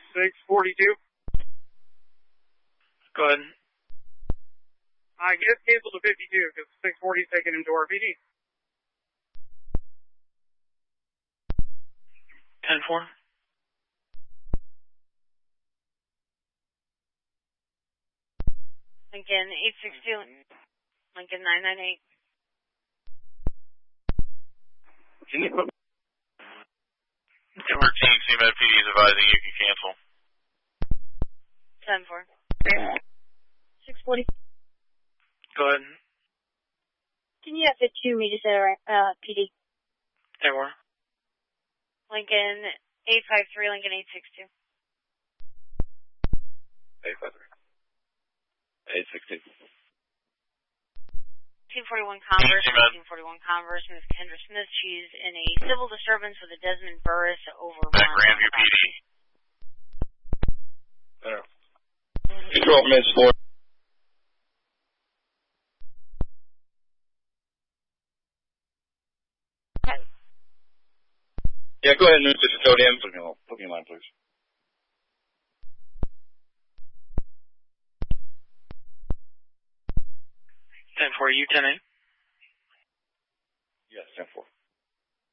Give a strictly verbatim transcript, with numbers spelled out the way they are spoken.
six forty-two. Go ahead. I guess cancel to fifty-two because six forty is taking him to R P D. ten four. Lincoln eight six two. Lincoln nine nine eight. Can you put... Routine, C M E D P D is advising you can cancel. ten four. six forty. Go ahead. Can you have fifty-two meters there, uh, P D? ten four. Lincoln eight five three, Lincoln eight six two. eight five three. eight six two. Team forty-one Converse, Team forty-one Converse, Miss Kendra Smith. She's in a civil disturbance with a Desmond Burris over... Back Grandview P D. There. Control from Miss Florida. Yeah, go ahead and move to custodian. Put me, put me in line, please. ten four, you ten eight? Yes, ten four.